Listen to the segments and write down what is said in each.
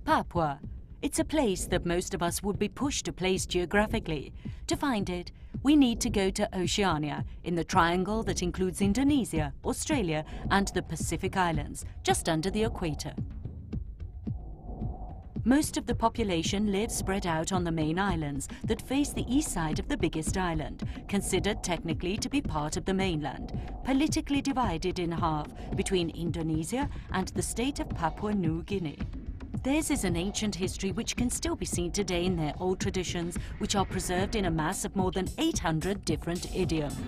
Papua. It's a place that most of us would be pushed to place geographically. To find it, we need to go to Oceania, in the triangle that includes Indonesia, Australia and the Pacific Islands, just under the equator. Most of the population lives spread out on the main islands that face the east side of the biggest island, considered technically to be part of the mainland, politically divided in half between Indonesia and the state of Papua New Guinea. Theirs is an ancient history which can still be seen today in their old traditions, which are preserved in a mass of more than 800 different idioms.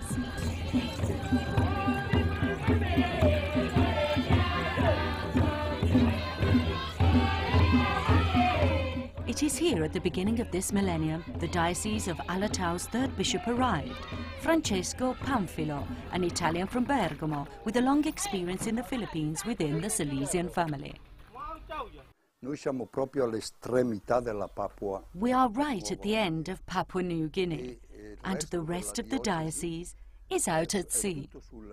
It is here at the beginning of this millennium the Diocese of Alatao's third bishop arrived, Francesco Pamphilo, an Italian from Bergamo with a long experience in the Philippines within the Salesian family. We are right at the end of Papua New Guinea, and the rest of the diocese is out at sea.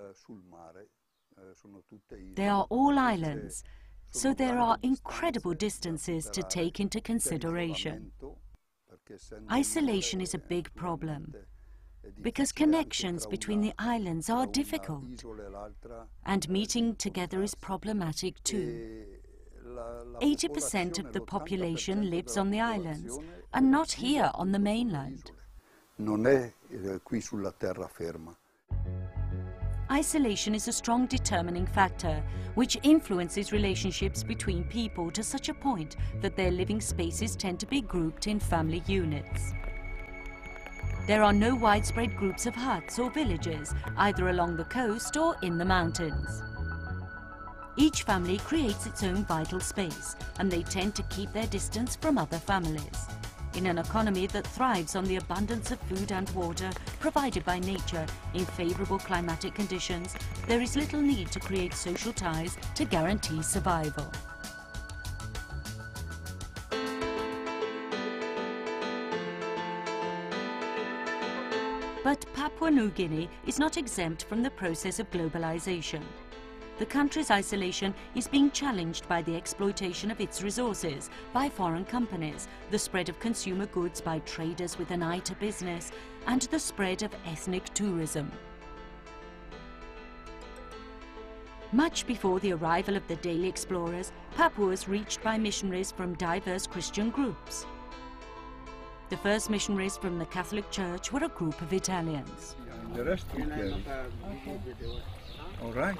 They are all islands, so there are incredible distances to take into consideration. Isolation is a big problem, because connections between the islands are difficult, and meeting together is problematic too. 80% of the population lives on the islands, and not here on the mainland. Isolation is a strong determining factor, which influences relationships between people to such a point that their living spaces tend to be grouped in family units. There are no widespread groups of huts or villages, either along the coast or in the mountains. Each family creates its own vital space, and they tend to keep their distance from other families. In an economy that thrives on the abundance of food and water provided by nature in favorable climatic conditions, there is little need to create social ties to guarantee survival. But Papua New Guinea is not exempt from the process of globalization. The country's isolation is being challenged by the exploitation of its resources by foreign companies, the spread of consumer goods by traders with an eye to business, and the spread of ethnic tourism. Much before the arrival of the daily explorers, Papua was reached by missionaries from diverse Christian groups. The first missionaries from the Catholic Church were a group of Italians. The rest all right.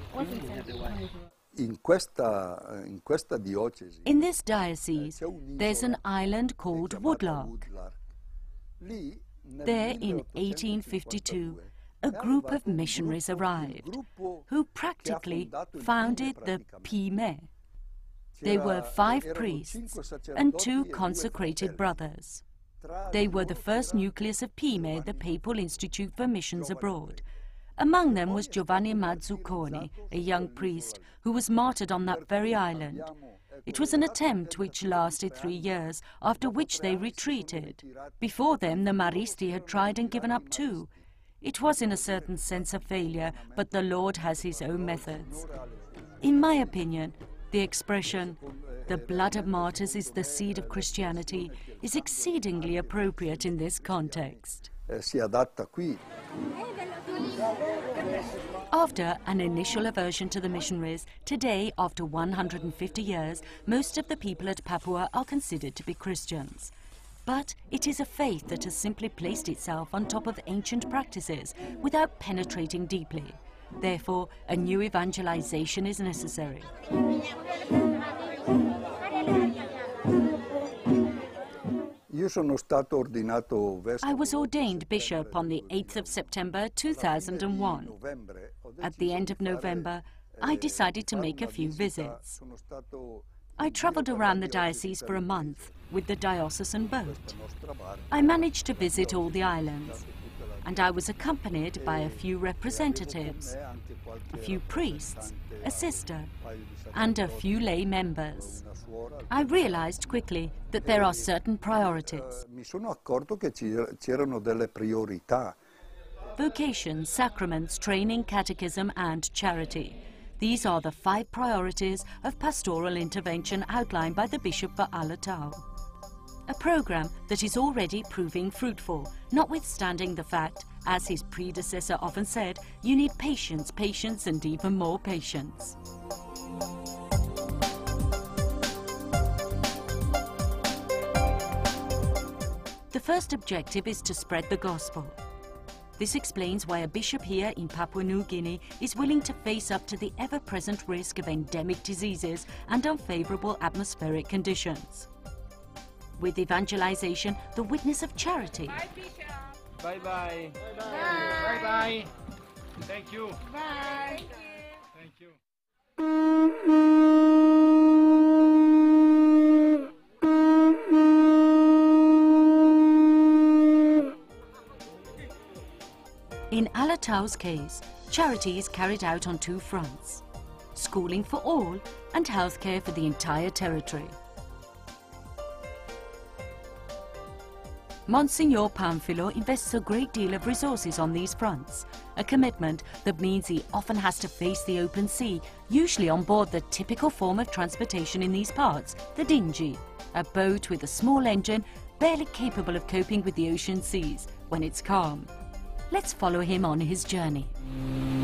In this diocese, there's an island called Woodlark. There, in 1852, a group of missionaries arrived, who practically founded the Pime. They were 5 priests and 2 consecrated brothers. They were the first nucleus of Pime, the Papal Institute for Missions Abroad. Among them was Giovanni Mazzuconi, a young priest who was martyred on that very island. It was an attempt which lasted 3 years, after which they retreated. Before them, the Maristi had tried and given up too. It was in a certain sense a failure, but the Lord has his own methods. In my opinion, the expression, "the blood of martyrs is the seed of Christianity," is exceedingly appropriate in this context. After an initial aversion to the missionaries, today, after 150 years, most of the people at Papua are considered to be Christians. But it is a faith that has simply placed itself on top of ancient practices without penetrating deeply. Therefore, a new evangelization is necessary. I was ordained bishop on the 8th of September 2001. At the end of November, I decided to make a few visits. I traveled around the diocese for a month with the diocesan boat. I managed to visit all the islands, and I was accompanied by a few representatives, a few priests, a sister, and a few lay members. I realized quickly that there are certain priorities. Vocation, sacraments, training, catechism, and charity. These are the 5 priorities of pastoral intervention outlined by the Bishop for Alatau. A program that is already proving fruitful, notwithstanding the fact, as his predecessor often said, you need patience, patience and even more patience. The first objective is to spread the gospel. This explains why a bishop here in Papua New Guinea is willing to face up to the ever-present risk of endemic diseases and unfavorable atmospheric conditions. With evangelization, the witness of charity. Bye, Bishop. Bye-bye. Bye. Bye-bye. Thank you. Bye. Thank you. In Alatau's case, charity is carried out on 2 fronts: schooling for all and healthcare for the entire territory. Monsignor Pamphilo invests a great deal of resources on these fronts, a commitment that means he often has to face the open sea, usually on board the typical form of transportation in these parts, the dinghy, a boat with a small engine barely capable of coping with the ocean seas when it's calm. Let's follow him on his journey.